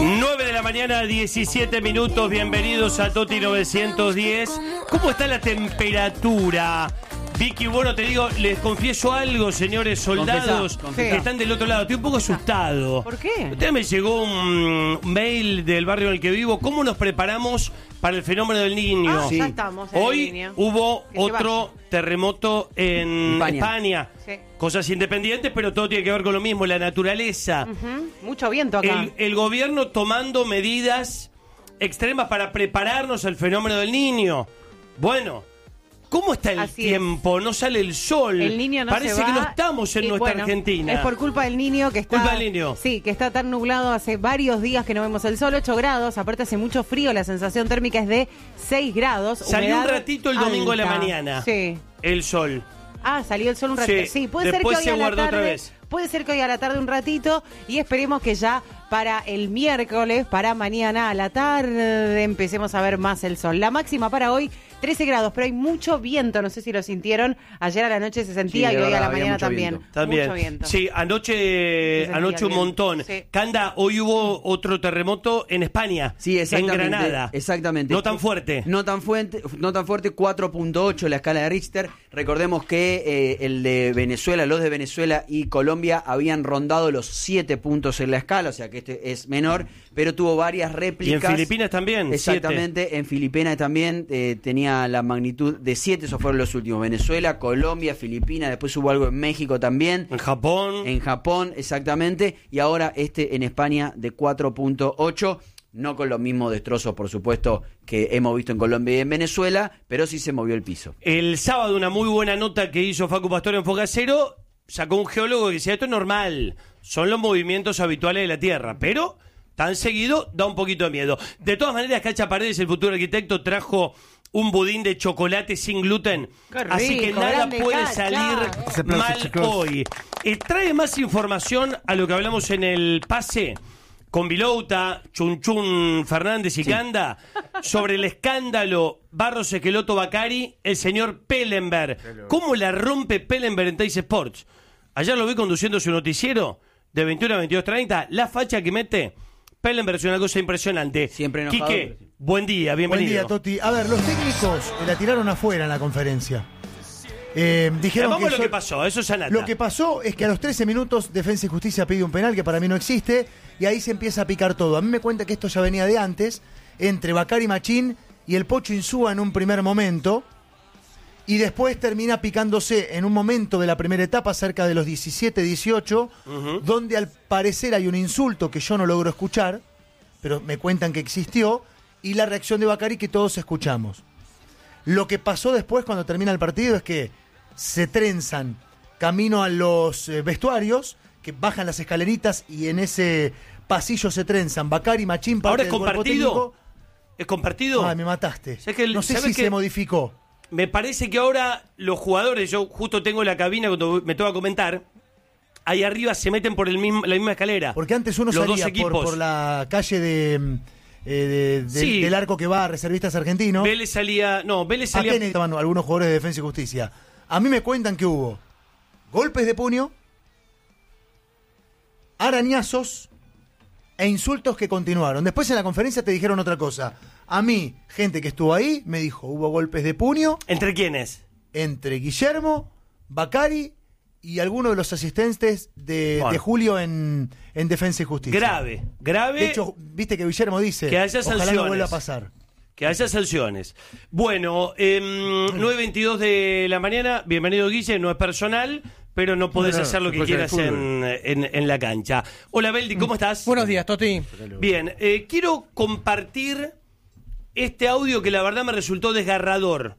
9 de la mañana, 17 minutos. Bienvenidos a Toti 910. ¿Cómo está la temperatura? Vicky, bueno, te digo, les confieso algo, señores soldados que están del otro lado. Estoy un poco asustado. ¿Por qué? Usted me llegó un mail del barrio en el que vivo. ¿Cómo nos preparamos para el fenómeno del niño? Ya estamos en Hoy línea. hubo otro terremoto en España. Sí. Cosas independientes, pero todo tiene que ver con lo mismo, la naturaleza. Mucho viento acá. El gobierno tomando medidas extremas para prepararnos al fenómeno del niño. Bueno, ¿cómo está el Así tiempo? No sale el sol. El niño no Parece se va, que no estamos en y nuestra bueno, Argentina. Es por culpa del niño que está. Culpa del niño. Sí, que está tan nublado hace varios días que no vemos el sol, 8 grados. Aparte hace mucho frío, la sensación térmica es de 6 grados. Salió un humedad ratito el domingo de la alta. mañana. Sí. El sol. Ah, salió el sol un ratito. Sí, Sí, puede ser que después hoy se a la guardó tarde. otra vez. Puede ser que hoy a la tarde un ratito y esperemos que ya para el miércoles, para mañana a la tarde, empecemos a ver más el sol. La máxima para hoy, 13 grados, pero hay mucho viento, no sé si lo sintieron. Ayer a la noche se sentía Sí, y de hoy a verdad, la había mañana mucho también. viento. También. Mucho viento. Sí, anoche sentía un bien. montón. Sí. Canda, hoy hubo otro terremoto en España. Sí, exactamente. En Granada. Exactamente. No tan fuerte. No tan fuerte, 4.8 la escala de Richter. Recordemos que el de Venezuela, los de Venezuela y Colombia habían rondado los 7 puntos en la escala, o sea que este es menor, pero tuvo varias réplicas. Y en Filipinas también. Exactamente, 7. en Filipinas también tenía la magnitud de 7, esos fueron los últimos. Venezuela, Colombia, Filipinas, después hubo algo en México también. En Japón. En Japón, exactamente, y ahora este en España de 4.8, no con los mismos destrozos, por supuesto, que hemos visto en Colombia y en Venezuela, pero sí se movió el piso. El sábado, una muy buena nota que hizo Facu Pastor en Foca Cero, sacó un geólogo que decía, esto es normal, son los movimientos habituales de la Tierra, pero tan seguido da un poquito de miedo. De todas maneras, Cacha Paredes, el futuro arquitecto, trajo un budín de chocolate sin gluten, Qué rico, así que nada grande, puede Cacha. salir mal hoy. Trae más información a lo que hablamos en el pase con Vilouta, Chunchun Fernández y Canda, sobre el escándalo Barros Esqueloto Bacari, el señor Pellenberg. ¿Cómo la rompe Pellenberg en Teis Sports? Ayer lo vi conduciendo su noticiero de 21 a 22:30. La facha que mete Pellenberg es una cosa impresionante. Siempre enojado. Quique, buen día, bienvenido. Buen día, Toti. A ver, los técnicos la tiraron afuera en la conferencia. Dijeron Vamos que a lo que pasó, eso es Sanata. Lo que pasó es que a los 13 minutos Defensa y Justicia pide un penal que para mí no existe y ahí se empieza a picar todo. A mí me cuenta que esto ya venía de antes, entre Bacari Machín y el Pocho Insúa en un primer momento, y después termina picándose en un momento de la primera etapa, cerca de los 17-18, donde al parecer hay un insulto que yo no logro escuchar, pero me cuentan que existió, y la reacción de Bacari que todos escuchamos. Lo que pasó después cuando termina el partido es que se trenzan camino a los vestuarios, que bajan las escaleritas y en ese pasillo se trenzan Bacari, Machín, parte ¿Ahora es del cuerpo compartido? técnico. ¿Es compartido? Ay, me mataste. ¿Sabes que no sé si se modificó. Me parece que ahora los jugadores, yo justo tengo la cabina cuando me toca comentar, ahí arriba se meten por la misma escalera. Porque antes uno los dos salía equipos. por la calle Sí. del arco que va a reservistas argentinos. Vélez salía... ¿A qué necesitaban algunos jugadores de Defensa y Justicia? A mí me cuentan que hubo golpes de puño, arañazos e insultos que continuaron. Después en la conferencia te dijeron otra cosa. A mí, gente que estuvo ahí, me dijo, hubo golpes de puño. ¿Entre quiénes? Entre Guillermo, Bacari y algunos de los asistentes de Julio en Defensa y Justicia. Grave. De hecho, viste que Guillermo dice, que haya ojalá sanciones. no vuelva a pasar. Que haya sanciones. Bueno, 9:22 de la mañana. Bienvenido, Guille. No es personal, pero no podés hacer lo que quieras en la cancha. Hola, Beldi, ¿cómo estás? Buenos días, Toti. Bien, quiero compartir este audio que la verdad me resultó desgarrador.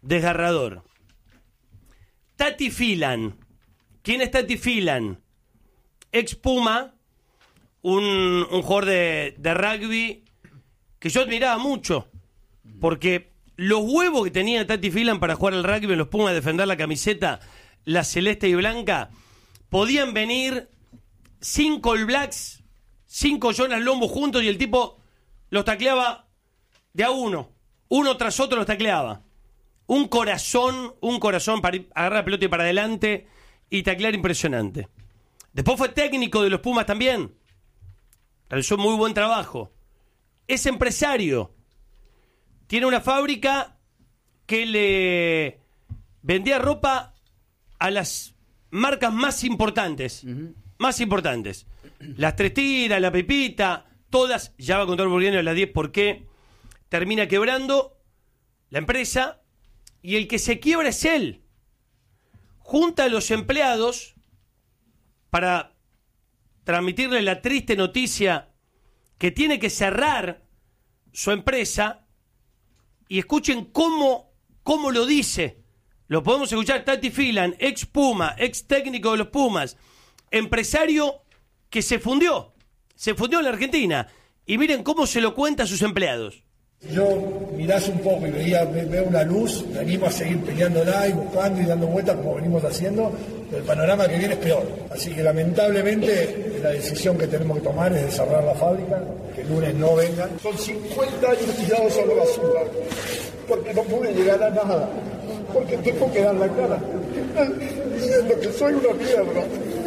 Tati Filan. ¿Quién es Tati Filan? Ex Puma, un jugador de rugby que yo admiraba mucho. Porque los huevos que tenía Tati Filan para jugar al rugby en los Pumas, defender la camiseta, la celeste y blanca, podían venir 5 All Blacks, 5 Jonas Lombo juntos y el tipo los tacleaba de a uno tras otro los tacleaba. Un corazón para agarrar la pelota y para adelante y taclear impresionante. Después fue técnico de los Pumas también. realizó muy buen trabajo. Es empresario. Tiene una fábrica que le vendía ropa a las marcas más importantes. Más importantes. Las Tres Tiras, la Pepita, todas, ya va a contar Borghetti a las 10 por qué termina quebrando la empresa, y el que se quiebra es él. Junta a los empleados para transmitirle la triste noticia que tiene que cerrar su empresa, y escuchen cómo lo dice. Lo podemos escuchar. Tati Filan, ex Puma, ex técnico de los Pumas, empresario que se fundió en la Argentina, y miren cómo se lo cuenta a sus empleados. Yo mirás un poco y veo una luz, me animo a seguir peleándola y buscando y dando vueltas como venimos haciendo, pero el panorama que viene es peor. Así que lamentablemente la decisión que tenemos que tomar es de cerrar la fábrica, que el lunes no vengan. Son 50 años tirados a la basura, porque no pude llegar a nada, porque tengo que dar la cara, diciendo que soy una mierda.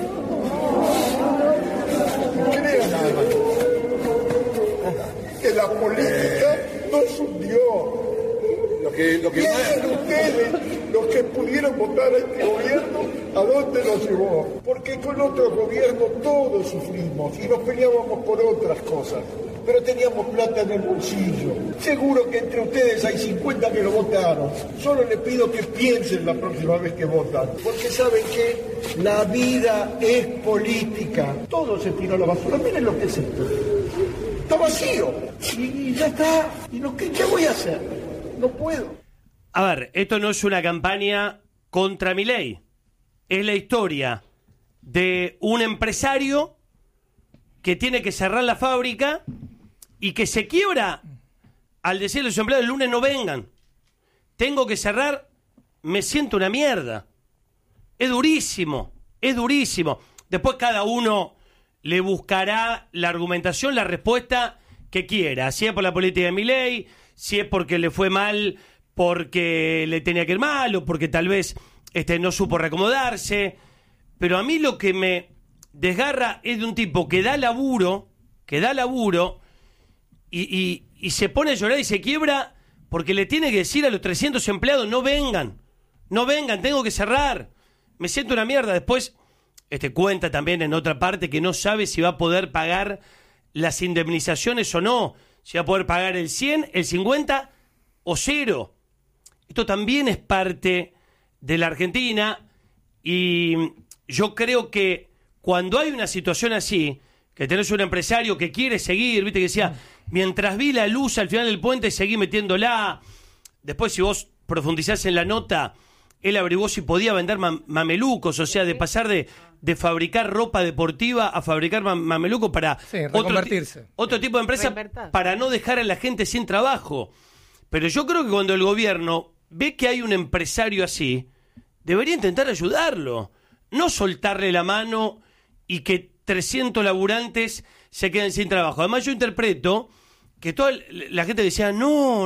Crean que la política nos hundió. Piensen ustedes, los que pudieron votar a este gobierno, ¿a dónde nos llevó? Porque con otros gobiernos todos sufrimos y nos peleábamos por otras cosas, pero teníamos plata en el bolsillo. Seguro que entre ustedes hay 50 que lo votaron. Solo les pido que piensen la próxima vez que votan, porque saben que la vida es política. Todo se tiró a la basura. Miren lo que es esto. Está vacío. Y ya está. ¿Y qué voy a hacer? No puedo. A ver, esto no es una campaña contra Milei. Es la historia de un empresario que tiene que cerrar la fábrica y que se quiebra al decirle a los empleados: el lunes no vengan. Tengo que cerrar, me siento una mierda. Es durísimo, es durísimo. Después cada uno le buscará la argumentación, la respuesta que quiera. Si es por la política de Milei, si es porque le fue mal, porque le tenía que ir mal, o porque tal vez no supo reacomodarse. Pero a mí lo que me desgarra es de un tipo que da laburo, y se pone a llorar y se quiebra porque le tiene que decir a los 300 empleados: no vengan, tengo que cerrar, me siento una mierda. Después cuenta también en otra parte que no sabe si va a poder pagar las indemnizaciones o no, si va a poder pagar el 100, el 50 o 0. Esto también es parte de la Argentina, y yo creo que cuando hay una situación así, que tenés un empresario que quiere seguir, viste que decía, mientras vi la luz al final del puente seguí metiéndola. Después, si vos profundizás en la nota, él averiguó si podía vender mamelucos, o sea, de pasar de fabricar ropa deportiva a fabricar mamelucos para reconvertirse. Otro tipo de empresa, para no dejar a la gente sin trabajo. Pero yo creo que cuando el gobierno ve que hay un empresario así, debería intentar ayudarlo, no soltarle la mano y que 300 laburantes se queden sin trabajo. Además, yo interpreto que toda la gente decía: no,